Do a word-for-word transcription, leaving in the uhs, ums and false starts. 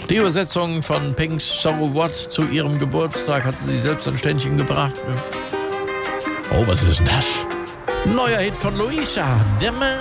Die Übersetzung von Pink's So What zu ihrem Geburtstag hat sie sich selbst ein Ständchen gebracht. Oh, was ist denn das? Neuer Hit von Luisa. Der Mann.